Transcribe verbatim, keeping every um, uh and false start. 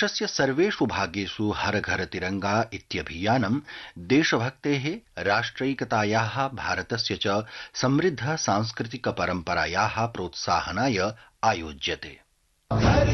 देशस्य सर्वेषु भागेषु हर घर तिरंगा इत्यभियानं देशभक्तेः राष्ट्रिकतायाः भारतस्य च समृद्ध सांस्कृतिक परम्परायाः प्रोत्साहनाय आयोज्यते।